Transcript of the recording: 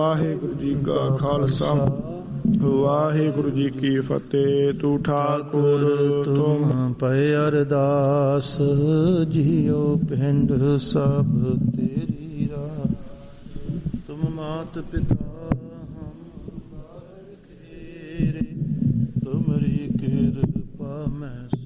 ਵਾਹਿਗੁਰੂ ਜੀ ਕਾ ਖਾਲਸਾ ਵਾਹਿਗੁਰੂ ਜੀ ਕੀ ਫਤਿਹ। ਤੂੰ ਠਾਕੁਰ ਤੁਮ ਪਏ ਅਰਦਾਸ, ਜੀਓ ਪਿੰਡ ਸਭ ਤੇਰੀ ਰਾਹ। ਤੁਮ ਮਾਤ ਪਿਤਾ ਹਮ ਬਾਰ ਘੇਰੇ, ਤੁਮਰੀ ਕਿਰਪਾ ਮੈਂ